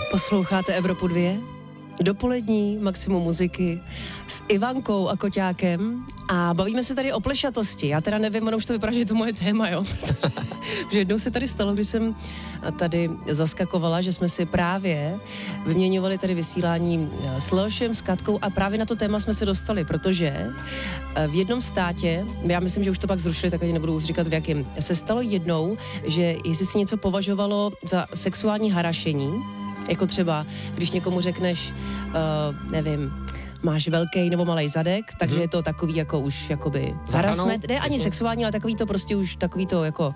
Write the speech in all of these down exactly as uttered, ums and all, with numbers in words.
Posloucháte Evropu dvě? Dopolední maximum muziky s Ivankou a Koťákem a bavíme se tady o plešatosti. Já teda nevím, ono už to vypadá, že je to moje téma, jo? Protože jednou se tady stalo, když jsem tady zaskakovala, že jsme si právě vyměňovali tady vysílání s Leošem, s Katkou a právě na to téma jsme se dostali, protože v jednom státě, já myslím, že už to pak zrušili, tak ani nebudu už říkat v jakém, se stalo jednou, že jestli si něco považovalo za sexuální harašení, jako třeba, když někomu řekneš, uh, nevím, máš velký nebo malej zadek, takže hmm. je to takový jako už jakoby harassment, ne ani sexuální, ale takový to prostě už takový to jako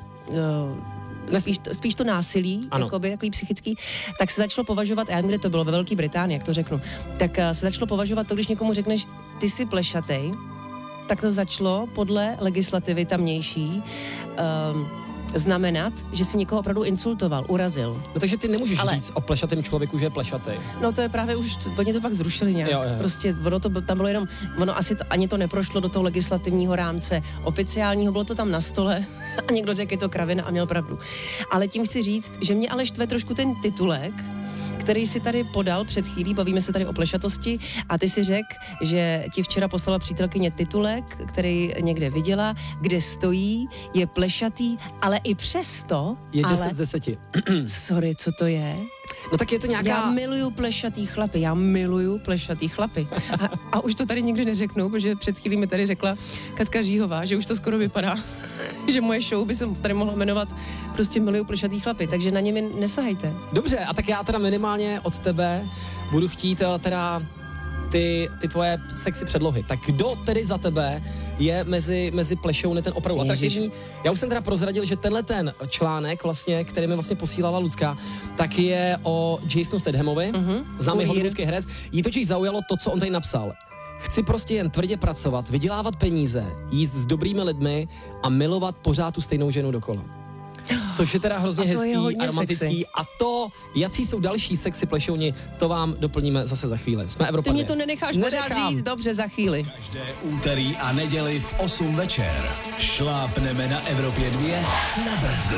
uh, spíš, to, spíš to násilí, jakoby, takový psychický, tak se začalo považovat, já nevím, kde to bylo, ve Velké Británii, jak to řeknu, tak uh, se začalo považovat to, když někomu řekneš, ty jsi plešatej, tak to začalo podle legislativy tamnější um, znamenat, že si někoho opravdu insultoval, urazil. No takže ty nemůžeš Ale... říct o plešatém člověku, že je plešatej. No to je právě už, oni to pak zrušili nějak. Jo, jo. Prostě ono to, tam bylo jenom, ono asi to, ani to neprošlo do toho legislativního rámce oficiálního, bylo to tam na stole a někdo řekl, je to kravina a měl pravdu. Ale tím chci říct, že mě ale štve trošku ten titulek, který si tady podal před chvílí, bavíme se tady o plešatosti a ty si řekl, že ti včera poslala přítelkyně titulek, který někde viděla, kde stojí, je plešatý, ale i přesto... Je ale... deset z deseti. Sorry, co to je? No tak je to nějaká... Já miluju plešatý chlapy, já miluju plešatý chlapy. A, a už to tady nikdy neřeknu, protože před chvílí mi tady řekla Katka Žíhová, že už to skoro vypadá, že moje show by se tady mohla jmenovat prostě miluju plešatý chlapy, takže na ně mi nesahejte. Dobře, a tak já teda minimálně od tebe budu chtít teda ty, ty tvoje sexy předlohy. Tak kdo tedy za tebe je mezi, mezi plešouny ten opravdu atraktivní? Já už jsem teda prozradil, že tenhle ten článek vlastně, který mi vlastně posílala Lucka, tak je o Jasonu Stathamovi, uh-huh. známý hollywoodský herec. Jí totiž zaujalo to, co on tady napsal. Chci prostě jen tvrdě pracovat, vydělávat peníze, jíst s dobrými lidmi a milovat pořád tu stejnou ženu dokola. Což je teda hrozně hezký a romantický. Sexy. A to, jací jsou další sexy plešouni, to vám doplníme zase za chvíli. Jsme Evropa. Ty mě to nenecháš pořád říct, dobře, za chvíli. Každé úterý a neděli v osm večer šlápneme na Evropě dvě na brzdu.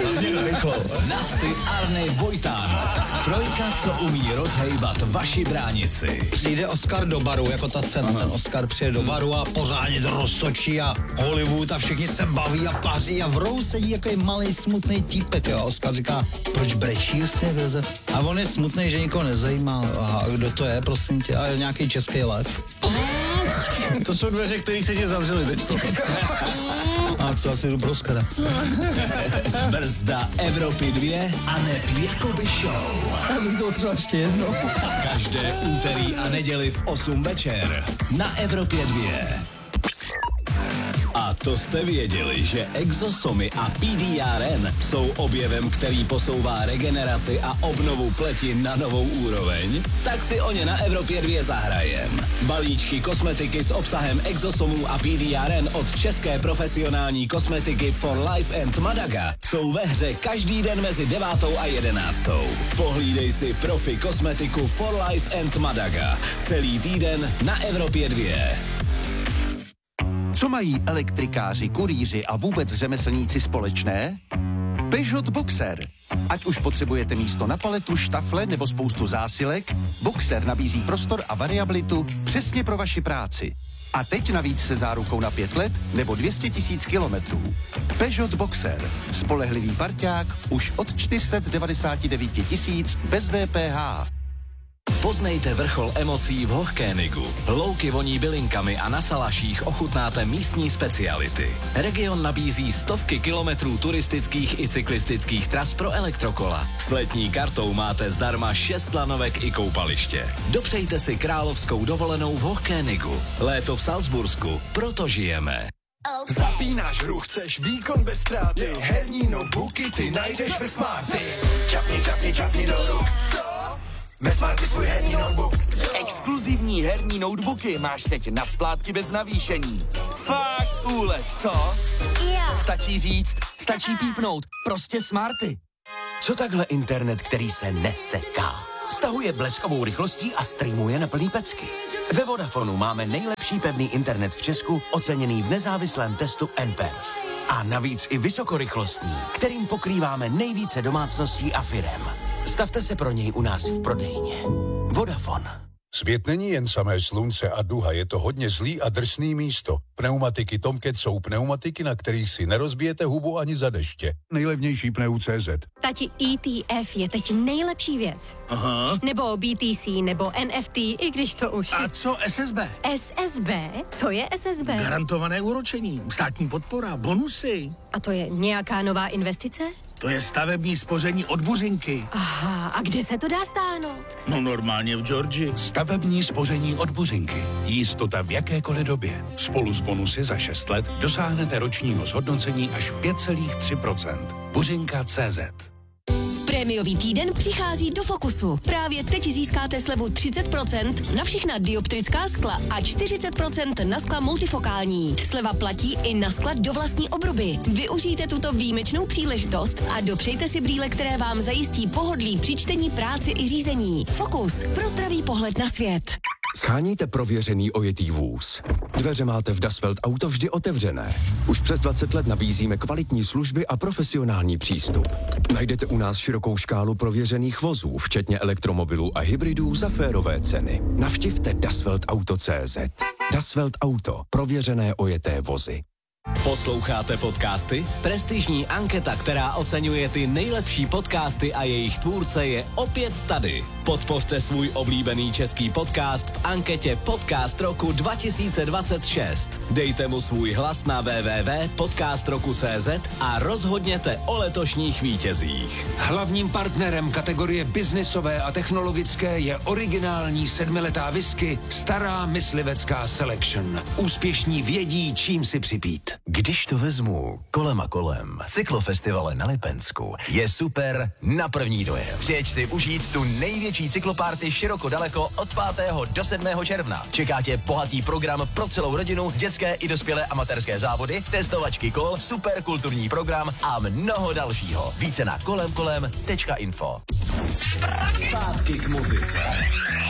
Nasty Arnej Vojtán. Trojka, co umí rozhejbat vaši bránici. Přijde Oscar do baru, jako ta cena. Ten Oscar přijde do baru a pořádně to roztočí a Hollywood a všichni se baví a paří a v rohu sedí jako malý smutný týpek, jo. Oscar říká, proč brečí se? A on je smutný, že nikoho nezajímá. A kdo to je, prosím tě? A je nějaký český lev. To jsou dveře, které se tě zavřely teďko. A co, asi jdu pro Oscara. Brzda Evropy dvě a neb jakoby show. Já bych to třeba ještě jedno. Každé úterý a neděli v osm večer na Evropě dvě. A to jste věděli, že exosomy a P D R N jsou objevem, který posouvá regeneraci a obnovu pleti na novou úroveň? Tak si o ně na Evropě dvě zahrajem. Balíčky kosmetiky s obsahem exosomů a P D R N od české profesionální kosmetiky For Life and Madaga jsou ve hře každý den mezi devátou a jedenáctou. Pohlídej si profi kosmetiku For Life and Madaga celý týden na Evropě dvě. Co mají elektrikáři, kurýři a vůbec řemeslníci společné? Peugeot Boxer. Ať už potřebujete místo na paletu, štafle nebo spoustu zásilek, Boxer nabízí prostor a variabilitu přesně pro vaši práci. A teď navíc se zárukou na pět let nebo dvě stě tisíc kilometrů. Peugeot Boxer. Spolehlivý parťák už od čtyři sta devadesát devět tisíc bez D P H. Poznejte vrchol emocí v Hochkénigu. Louky voní bylinkami a na Salaších ochutnáte místní speciality. Region nabízí stovky kilometrů turistických i cyklistických tras pro elektrokola. S letní kartou máte zdarma šest lanovek i koupaliště. Dopřejte si královskou dovolenou v Hochkénigu. Léto v Salzbursku. Proto žijeme. Okay. Zapínáš hru, chceš výkon bez ztráty. Herní notebooky ty najdeš ve Smarty. Čapni, čapni, čapni do ruk. Co? Ve Smarty svůj herní notebook. Exkluzivní herní notebooky máš teď na splátky bez navýšení. Fakt úlet, co? Yeah. Stačí říct, stačí pípnout. Prostě Smarty. Co takhle internet, který se neseká? Stahuje bleskovou rychlostí a streamuje na plný pecky. Ve Vodafonu máme nejlepší pevný internet v Česku, oceněný v nezávislém testu N P E R F. A navíc i vysokorychlostní, kterým pokrýváme nejvíce domácností a firem. Stavte se pro něj u nás v prodejně. Vodafone. Svět není jen samé slunce a duha, je to hodně zlý a drsný místo. Pneumatiky Tomcat jsou pneumatiky, na kterých si nerozbijete hubu ani za deště. Nejlevnější pneu tečka cé zet. Tati, E T F je teď nejlepší věc. Aha. Nebo B T C, nebo N F T, i když to už... A co S S B? S S B? Co je S S B? Garantované úročení, státní podpora, bonusy. A to je nějaká nová investice? To je stavební spoření od Buřinky. Aha, a kde se to dá stáhnout? No normálně v Georgii. Stavební spoření od Buřinky. Jistota v jakékoliv době. Spolu s bonusy za šest let dosáhnete ročního zhodnocení až pět celá tři procenta. Buřinka tečka cé zet. Prémiový týden přichází do Fokusu. Právě teď získáte slevu třicet procent na všechna dioptrická skla a čtyřicet procent na skla multifokální. Sleva platí i na skla do vlastní obruby. Využijte tuto výjimečnou příležitost a dopřejte si brýle, které vám zajistí pohodlí při čtení, práci i řízení. Fokus pro zdravý pohled na svět. Sháníte prověřený ojetý vůz. Dveře máte v Das Welt Auto vždy otevřené. Už přes dvacet let nabízíme kvalitní služby a profesionální přístup. Najdete u nás širokou škálu prověřených vozů, včetně elektromobilů a hybridů za férové ceny. Navštivte das welt auto tečka cé zet. Das Welt Auto. Prověřené ojeté vozy. Posloucháte podcasty? Prestižní anketa, která oceňuje ty nejlepší podcasty a jejich tvůrce, je opět tady. Podpořte svůj oblíbený český podcast v anketě Podcast roku dva tisíce dvacet šest. Dejte mu svůj hlas na w w w tečka podcast roku tečka cé zet a rozhodněte o letošních vítězích. Hlavním partnerem kategorie biznisové a technologické je originální sedmiletá whisky Stará myslivecká Selection. Úspěšní vědí, čím si připít. Když to vezmu kolem a kolem, cyklofestivale na Lipensku je super na první dojem. Přijeď si užít tu největší cyklopárty široko daleko od pátého do sedmého června. Čeká tě bohatý program pro celou rodinu, dětské i dospělé amatérské závody, testovačky kol, super kulturní program a mnoho dalšího. Více na kolemkolem tečka info. Zpátky k muzice.